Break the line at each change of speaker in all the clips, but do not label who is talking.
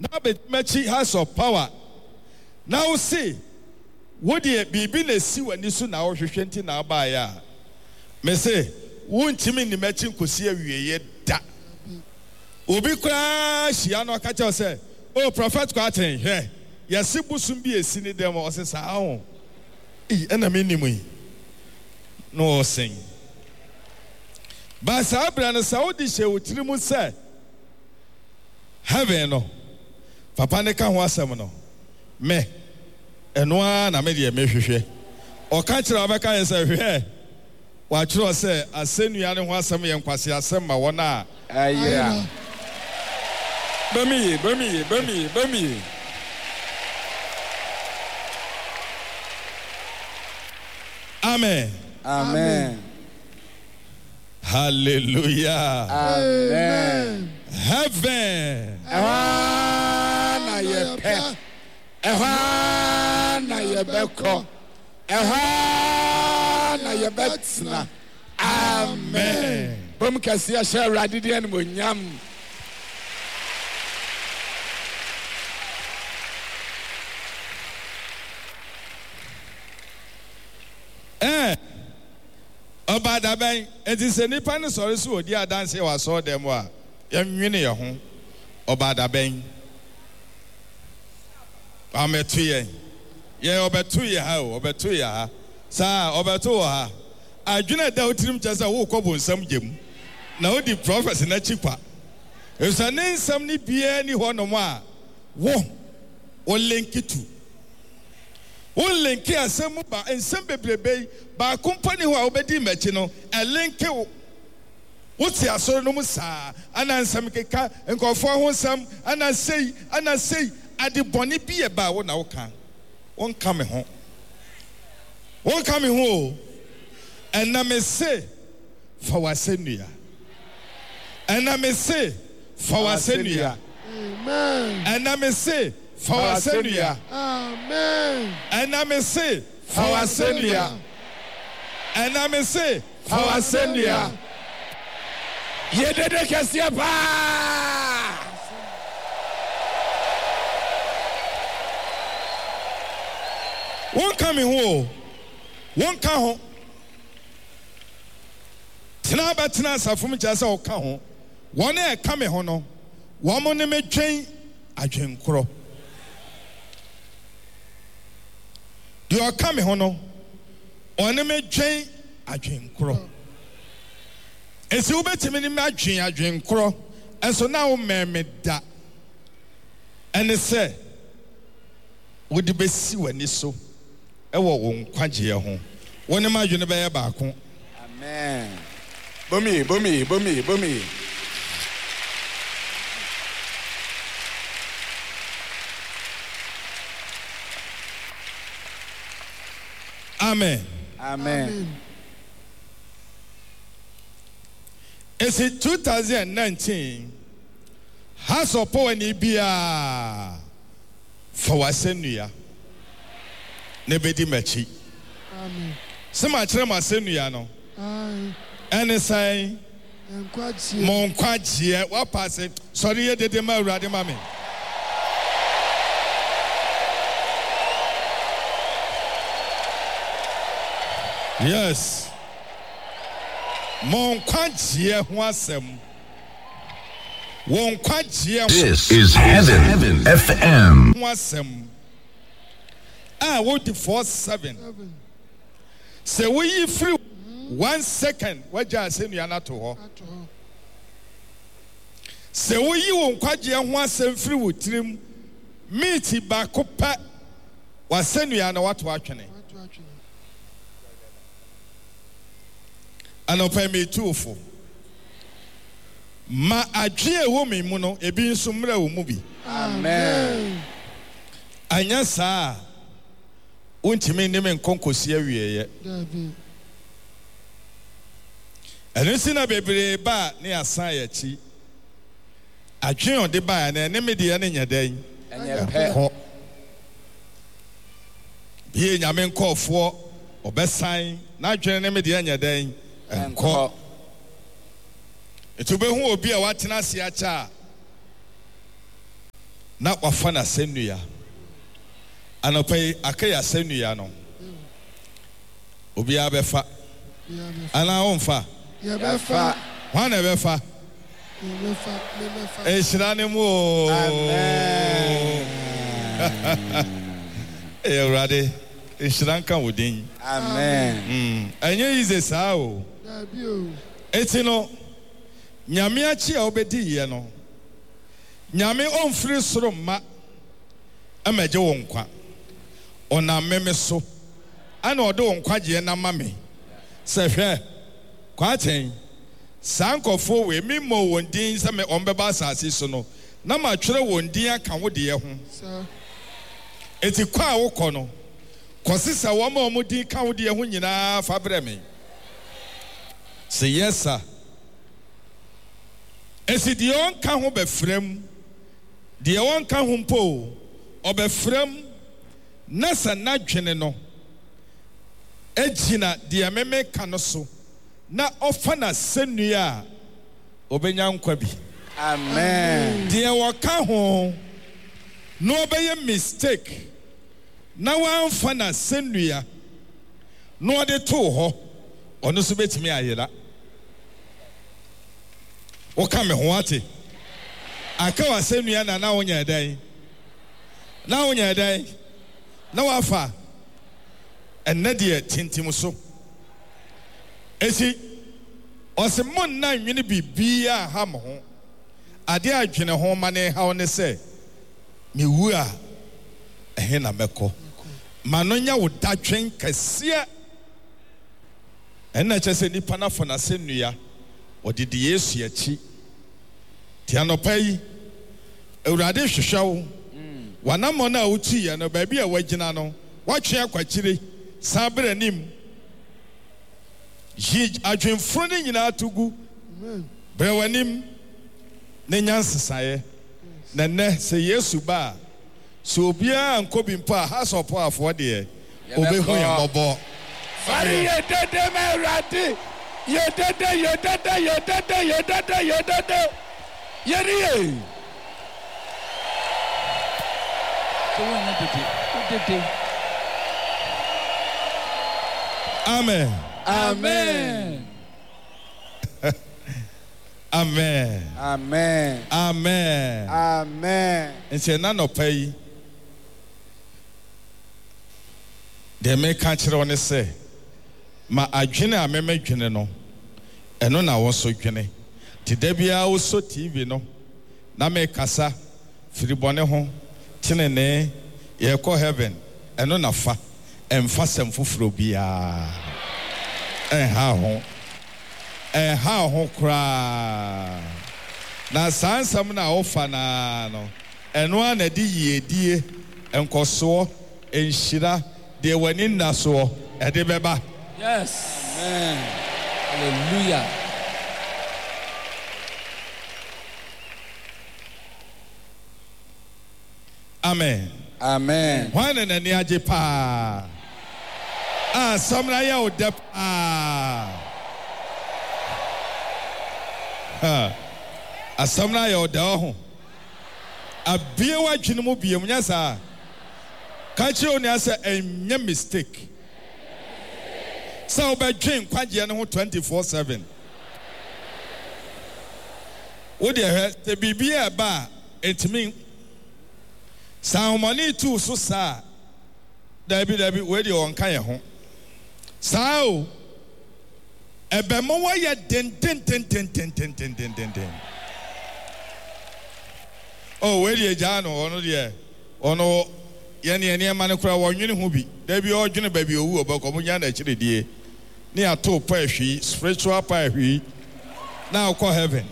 Now Betmechi has of power. Now see, what ye be na si when you na o hwehwenti na aba ya. Me say, wontimi ni mechi nkosi awieye da. Obi kwa hia no aka che say, oh prophet kwaten he. Yesi busum bi esi ni dem o se sa ho. Ena me nimu yi. No sing. Ba sa abra na Saudi she wotiri mu say, heaven no. Papa ne ka ho asem no. Me eno na me de me hwehwe. O ka kira ba ka yesa hwe. Wa kira say asenua ne ho asem ye nkwase asem ma wona
yeah. Bami. Amen.
Hallelujah.
Amen.
Heaven.
Na yepe. Na yebeko. Na yebetsna. Amen. Bom kasia share radidi en monyam.
Obada ben enti se nipa ne sori so odi adanse wa so dem a yemwene ye ho obada ben ametu ye obetu ye ha obetu ye ha sa obetu ha adwene da otirim chese wo kobo nsam gem na odi prophet na chikwa esa ne nsam ni bia ni ho no mo a wo linkitu linki asem ba ensem bebrebe ba company ho a obedi machi no linki wo ti asoro no musa ana nsem keka nkofo ho nsem ana sei ade boni bi e ba wo na wo kan won ka me ho ena me se fa wasenua ena me se fa wasenua
amen
ena me se Fawasenua.
Amen.
And I may say, Fawasenua. And I may say, Fawasenua.
Yedede kesia pa.
One coming home. One come home. Tina batina safum jasa o ka ho. One e come ho no. One mo ne me twen adwenkro. You are coming, hono. On me train a drink crow. And so better me imagine a drink crow. And so now, me that. And they say, would the best see when this so? I won't quanti your home. One imagine a bear back home.
Amen. Bummy. Amen.
It's in 2019. House of Power ni bia for wasenua. Nebedi mechi.
Amen.
Sema chere masenua no. Ene sai mon kwagie wa pass. Sorry ye dede ma urade ma me. Yes. Mon kwagie ho asem. Won kwagie.
This is Heaven FM.
Ho asem. What the 47. Say we free 1 second. What just say you not to her. Say we won kwagie ho asem free with trim. Meet ba ko pa. Wa senu ya na what atwene. And open me too for ma adwe woman mu no ebi nso mra wo mu bi.
Amen.
Anya saa untimi ne men konkosi awieye. Eno sina bebre ba ne asan ya chi. Adwe on de ba na ne me de ne nyadan.
Enye pe.
Bi nyame nkofo obesan na adwe ne me de nyadan. Enko etubehu obi a watena ase acha na wafa na senua anopai akaya senua no obi abefa ana onfa
Yebefa.
wana ebefa eshirane mo
Amen.
Erade eshiranka wodin
Amen.
Enye ize saa o eti no nyame achi a obedi ye no nyame onfiri soro ma amaje wo nkwa ona meme so ana ode wo nkwa je na mame se hwe kwa chen sankofo we mimo wondin se me ombeba asase so no na ma twere wondin aka wo de ye ho eti kwa wo kɔ no kɔsisa wo ma omudi ka wo de ye ho nyina fa brɛ me se yes sir esi de on ka ho be frem de on ka ho mpo obefrem na sa na dwene no ejina de meme ka no so na ofa na senua obenya nkwa bi
Amen.
de wo ka ho no obeye mistake na wanfa na senua no ode to ho ono so betimi ayera wo ka me ho ate aka wa senua na wonya dan na wonya dan na wafa enne de tintim so esi osimon na nwene bibia ha mo ho ade adwene ho ma ne ha one se mewu a ehe na mekɔ ma no nya wo dadwen kɛseɛ ɛna kyɛ sɛ nipa na fa na senua ɔde de Yesu akyi ti anopa yi Awurade hwehwɛ wo wanamɔ na wotu yɛ no baabi a wagina no watwe akwakyire sabre nim yi adwenforo ne nyinaa togu brɛ wanim ne nyansesaeɛ na nɛ sɛ Yesu ba so obiara nko bi mpo a house of power for de obehu yɛ mɔbɔ
Fari yedede meradi. Yedede. Yeri.
Amen.
Amen.
Amen.
Amen.
Amen.
Amen.
Nse na no pai de me ka kire one se ma adwene a meme dwene no eno na wo so dwene ti da bia wo so TV no na me kasa firibone ho tenene ye ko heaven eno na fa emfa sem foforo bia ha ho kra na sansam na ofa na no eno ana di yedie enkoso enhira de wani naso ede beba.
Yes. Amen. Hallelujah.
Amen.
Amen.
When na ni age pa samra ya odep asamra ya oda ho abie wa dwene mu biem nya sa ka che oni asa enye mistake so be dwen kwagye ne ho 24/7 wo de he te bibia ba entimi Saumani tu so sa Dabi we de on kan ye ho sao ebemo wa ye den oh we de ja no ono de ono ye ne ma ne kura wonwene ho bi dabi o dwene ba bi owu obako mo nya na kire die ne ato pa ahwi spiritual pa ahwi na akọ heaven.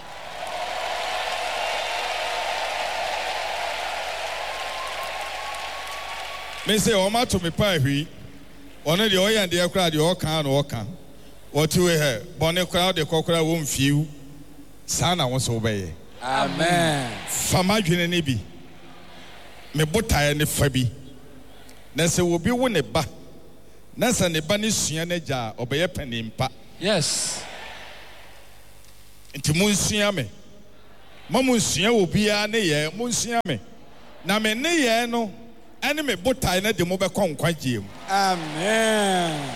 Me say o ma to me pa hwi ono de oyan de akra de o kan no o kan otu we he bone kra de kokra wo mfiu sa na wo so be.
Amen.
Fama dwene ne bi me botae ne fa bi na se wo bi wo ne ba na sa ne ba ne sua ne ja obeye panimpa.
Yes.
Nti mun sua me mamunsia obia ne ye munsia me na me ne ye no ene me botai na de mo be kon kwagye mu.
Amen.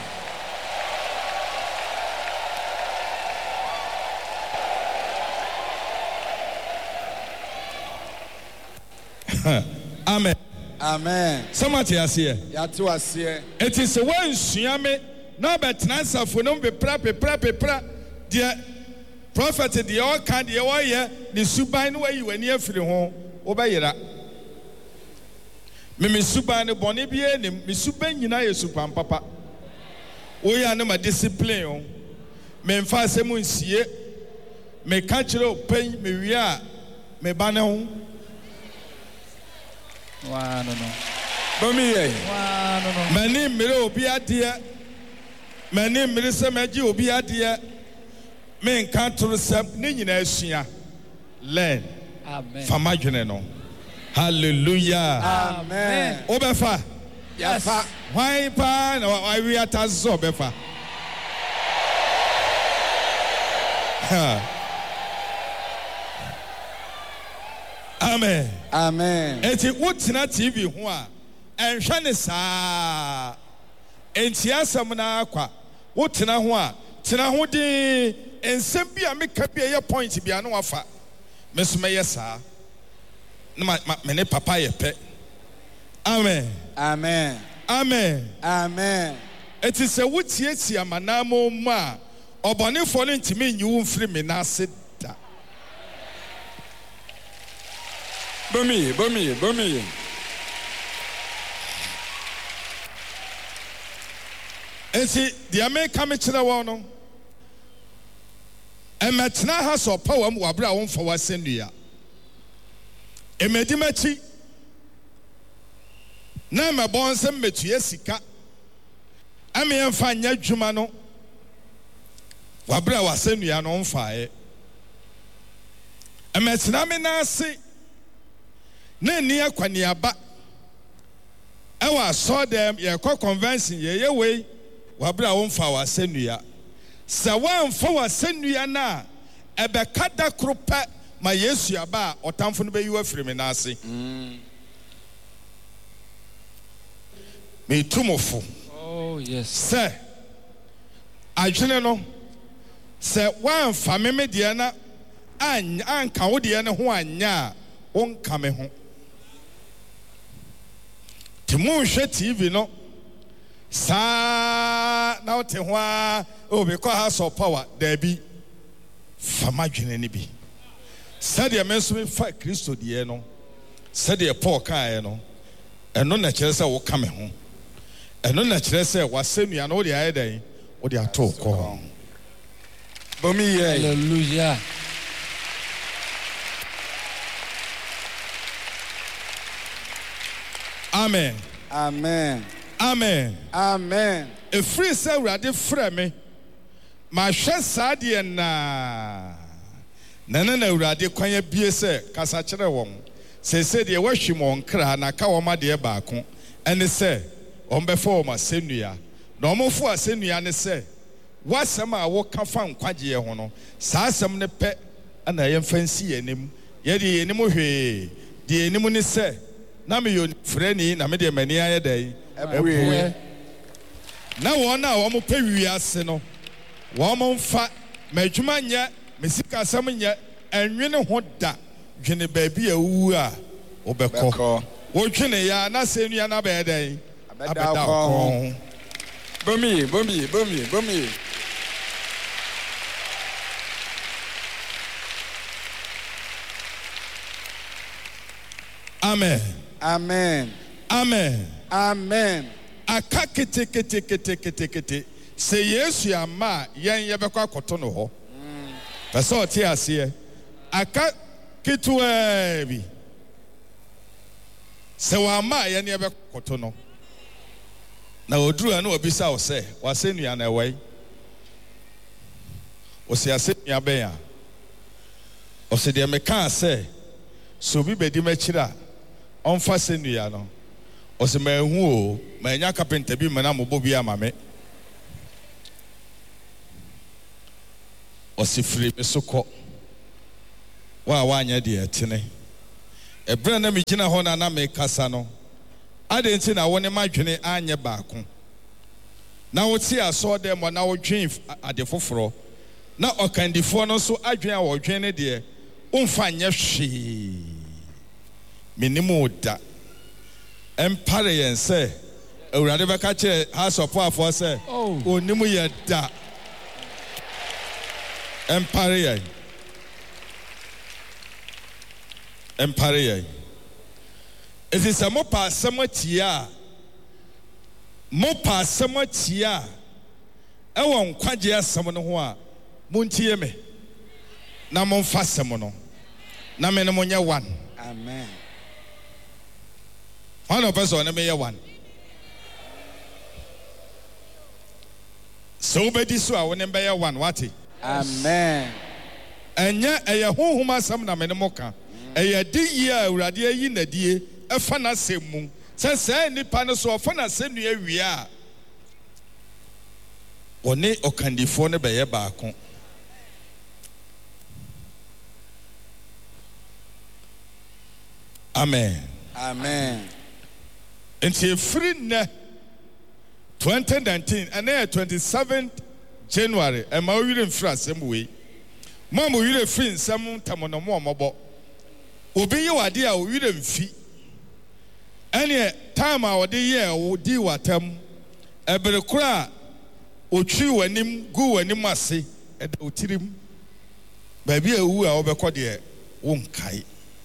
Amen.
Amen.
Somebody ase.
Yatu ase.
It is a one suame no betna safo no be pra de prophet de all kind de wo ye the suban no wayi wani afiri ho wo be yera me suban ne bone bie ne me suban nyina ye supan papa wo ya ne ma discipline o me mfa asem nsie me ka kire open me wi a me ba ne ho
wa no
Bomi ye.
wa no
mani mmere obi ade mani mmere se maji obi ade me nka toro sem ne nyina asua learn
amen
fama dwene no hallelujah
Amen.
obefa
Yafa.
why pa na why we atazo obefa amen
Amen.
eti wotina tv ho a enhwe ne saa enti asem na akwa wotina ho a tena ho de ensem bi a meka bi ye point bi anu afa mesoma ye saa na me ne papa ye pe amen
Amen.
amen
Amen.
eti se wotieti amanamo mu a obonefo no ntimi nyi wo mfiri me na ase da
Bomi.
enti the American me kire wo no emetna ha so power mu wabra wo mfa wasendua emedi machi na mebon nsem metue sika ame emfa nya dwuma no wabra wasendua no mfae emetna me na ase na ni akwaniaba ewa so dem ye convention ye wei wabra wo mfa wasendua se wan fa wasendua na ebeka da kropa ma Yesu aba otamfo no be yiwa firi me na ase me tumofo
oh yes
se adwene no se wan fa me de na anka wo de ne ho anya wonka me ho timu hwe TV no sa na wote ho a o be kwa house of power there be fama dwene ni bi said the men so fa Kristo de no said the Paul kae no eno na kire se wo ka me ho eno na kire se wasenua no de aye dan wo de ato ko
Bomi ye.
hallelujah
amen
Amen.
amen
Amen.
a free se urade frɛ me ma hwɛ saa de na urade kwanya bie se kasa kyerɛ wɔn se de wɔhwim wɔn kra na ka wɔn ade baako ɛne se wɔn bɛfa wɔn asennua na wɔn fo asennua ne se wasɛm a wɔka fa nkwagye ho no saa asɛm ne pɛ ana yɛn fansi yɛnim yɛde yɛnim hwee de yɛnim ne se na me yɛ frɛni na me de mani ayɛ dai
Ebuye.
na wɔn a wɔn pɛ wiase no wɔn mfa madwuma nyɛ mesika asɛm nyɛ enwene ho da dwene baabi a wu a wobɛkɔ
Beko.
wodwene ya na sɛnua na bɛyɛ dɛn
Abɛda kɔ. Bomi.
amen
Amen.
amen
Amen.
aka kete sɛ Yesu ama yɛn yɛbɛkɔ akɔto no hɔ pɛsɛ ɔte aseɛ aka ketewaa bi sɛ wɔama yɛn yɛbɛkɔ akɔto no na oduru a na obisa wo sɛ wasɛnnua na ɛwɔ yi ɔsɛ asɛnnua bɛn a ɔsɛ deɛ mekaa sɛ sɛ obi bɛdi m'akyiri a ɔmfa sɛnnua no ɔsɛ mahu o manya kapenta bi mana mobɔ bi ama me ɔsɛ firi me so kɔ wa wanya de etene ebra na megyina ho na me kasa no adenti na woni madwene anye baako na woti aso dem na wodwen ade foforo na okandifo no so adwen a wodwen ne de umfa nye hwe minimu da empare yen se awurade beka che house of power se onimu ye da empare yen it is a mopa samatia ewon kwaje asem no ho a muntie me na monfa asem no na me no monye one.
Amen.
One person na me ye one. So bedi so a woni be ye one wati.
Amen.
Enya eye honhom asem na me no moka. Eye di ye awurade ayi nadie efa na semu. Se nipa no so ofa na senu awie a one okandifo ne be ye baako. Amen.
Amen.
Until free 2019 and then 27th January and my reading free assembly. Mama reading free in some tamonomo mobo. Obi you idea reading fee. Any time our day year will deal with them. Ebere kura ochi wanim gu wanim ase e da otirim. Baby a wu a obekọ de wonkai.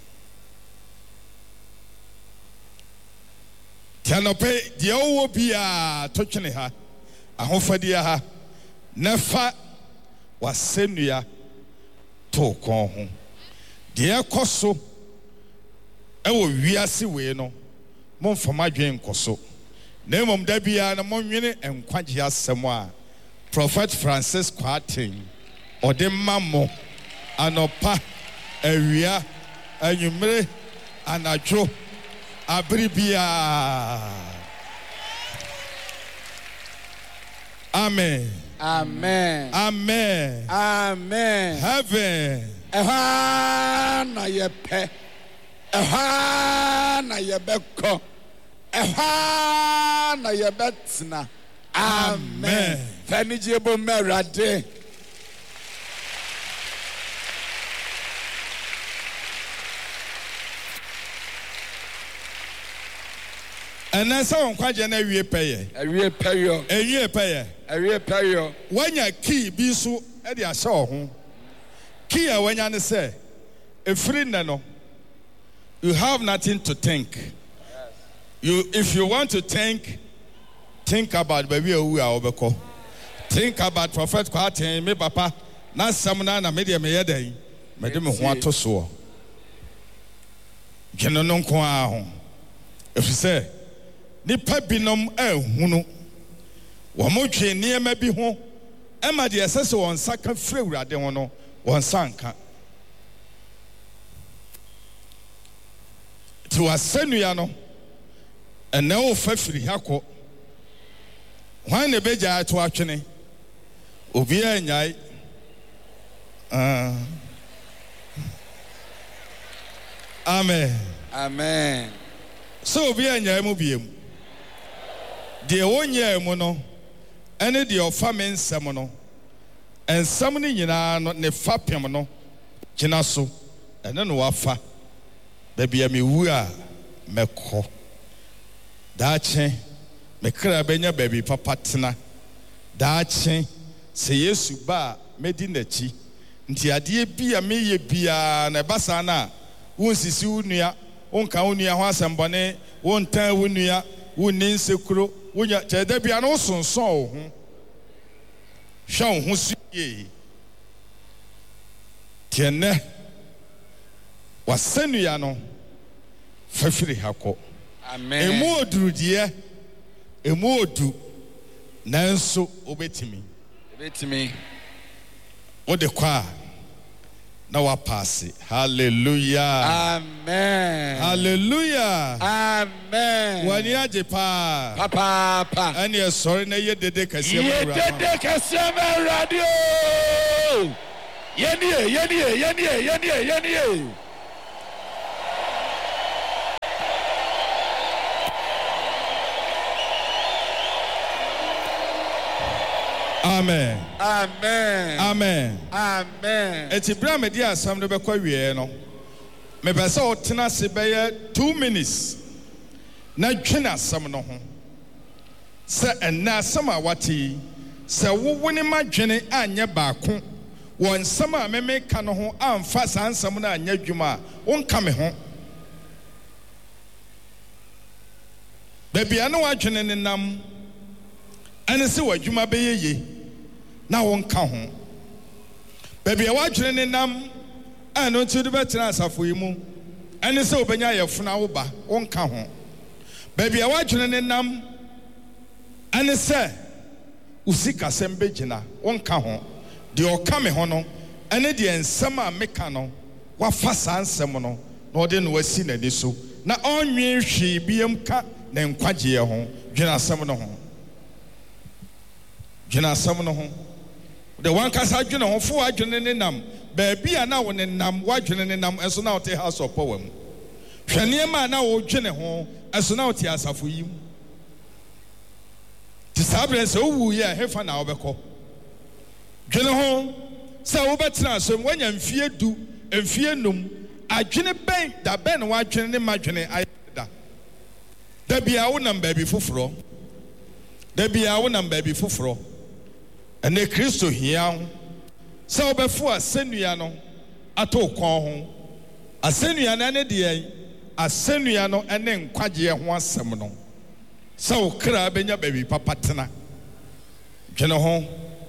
Tianope de owo bia totwene ha ahofadia ha nafa wasenua to kon ho de ekoso ewo wiase we no momfama dwen koso na emom da bia na monwene enkwagye asem a Prophet Francis Kwatin ode mammo anopa awia anwumre anadwo abribia. Amen.
Amen.
Amen.
Amen.
Heaven.
Eha na yepe. Eha na yebeko. Eha na yebetna. Amen. Fenijebo merade.
And then someone kwaje na wie peye.
Awie peyo.
Ewie peye.
Awie peyo.
Wanya key bi so e de ahye ho. Key a wanya ne say efiri ne no. You have nothing to think. If you want to think about baby owu a obeko. Think about Prophet Kwatin me papa na samna na me de me yedan. Me de me ho ato so. Geno no nko a ho. If you say nipa binom ehunu wamodwe niema bi ho ema de esese won saka frɛ urade ho no won sanka to asenua no ene wo fa firi hakɔ hwan ne beja to atwene obi anyai amen.
Amen.
So obi anyai mu biem de wonye mu no ene de ofa me nsem no ensem ne nyina no ne fapem no gina so ene no wafa da bia me wu a mekɔ daache me kra benya baby papa tena daache se Yesu ba medi nachi nti ade bia meye bia na basa na wonsisi unua onka unua ho asembone wontan unua wonni nsekuro wonya chede bia no sonson wo ho hwa ho suye tiene wasenua no fafiri hako.
Amen.
Emu odurudie emu odu nanso obetimi ode kwa na wapase. Hallelujah.
Amen.
Hallelujah.
Amen.
Wani aje pa
Papa.
ani sorry na ye dede kase
Ye dede kase radio. Yenie.
Amen.
Amen.
Amen.
Amen.
Eti bra me dia asam no bekwa wie no. Me pese o tena se beye 2 minutes. Na dwena asam no ho. Se ena asam a wati se wo woni madwene anya baako. Won nsam a meme ka no ho amfa san nsam na anya dwuma wonka me ho. Bebia na wadwene ne nam ane se wadwuma beyeye na wonka ho. Bebia wadwene ne nam ano nti de betena asafo yi mu ane se obenya yefuna wo ba wonka ho. Bebia wadwene ne nam ane se usika sembe gina wonka ho. De oka me ho no ane de ensem a meka no wafa san nsem no na ode no wasi na ni so na onwe hwe biem ka na nkwaje ho dwena asem no ho. Dwena asem no ho de wan kasa dwena ho fo adwene ne nam ba bia na wo ne nam wadwene ne nam eso na wote house of power mu hwane ma na wo dwene ho eso na wote asafo yi mu ti sabre se owu ye hefa na obekọ dwene ho se wo betena asom wanya mfie du mfie num adwene ben da ben wa adwene ne madwene ayeda da bia wo nam ba bi foforo da bia wo nam ba bi foforo ene Kristo hia se obefo asenua no ato kon ho asenua na ne de asenua no ene nkwaje ho asem no se wo kra benya ba bi papatena dwene ho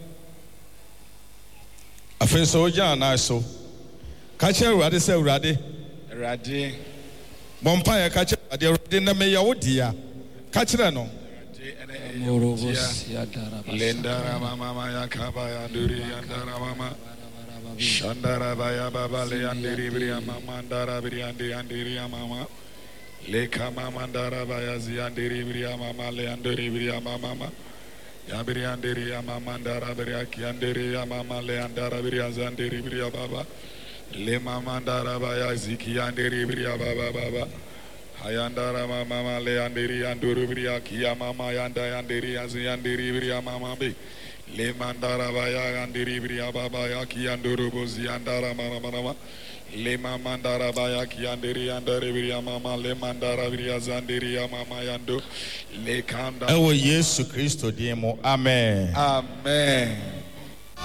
afen so jana so ka che urade se urade bompa ya ka che urade na me ya wodia ka kire no
Lendara mama ya kaba ya duri andara mama Shandara baya baba le andiri bria mama andara bria andiri mama Leka mama andara baya zi andiri bria mama le andiri bria mama Ya bria andiri mama andara bria ki andiri mama le andara bria zandiri bria baba Le mama andara baya ziki andiri bria baba Ayandara mama le andiri anduru bria kia mama yanda yandiri aziyandiri bria mama be le mandara baya andiri bria baba ya kia anduru bozi andara mama le mama andara baya kia andiri andari bria mama le mandara bria zandiri ya mama yando le kanda
ewo Yesu Kristo diemo amen.
Amen.